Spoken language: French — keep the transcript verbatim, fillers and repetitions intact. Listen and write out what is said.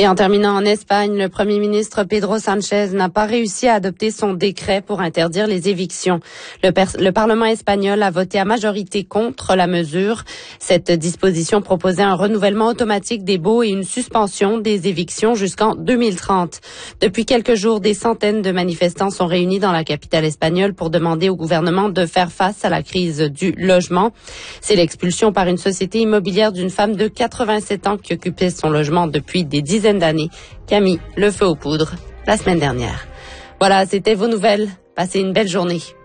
Et en terminant en Espagne, le Premier ministre Pedro Sánchez n'a pas réussi à adopter son décret pour interdire les évictions. Le, le Parlement espagnol a voté à majorité contre la mesure. Cette disposition proposait un renouvellement automatique des baux et une suspension des évictions jusqu'en deux mille trente. Depuis quelques jours, des centaines de manifestants sont réunis dans la capitale espagnole pour demander au gouvernement de faire face à la crise du logement. C'est l'expulsion par une société immobilière d'une femme de quatre-vingt-sept ans qui occupait son logement depuis des dizaines d'années qui a mis le feu aux poudres la semaine dernière. Voilà, c'était vos nouvelles. Passez une belle journée.